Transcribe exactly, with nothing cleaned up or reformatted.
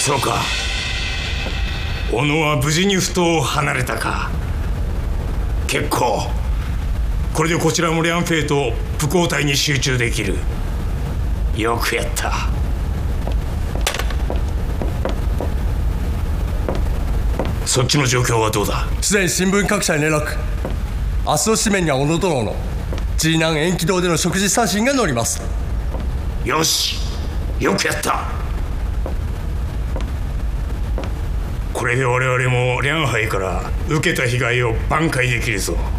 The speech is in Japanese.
そうか、小野は無事に埠頭を離れたか。結構。これでこちらもリャンフェイと武工隊に集中できる。よくやった。そっちの状況はどうだ。 すでに新聞各社に連絡。明日の紙面には小野殿の次男延期堂での食事三振が載ります。 よし、よくやった。これで我々もリャンハイから受けた被害を挽回できるぞ。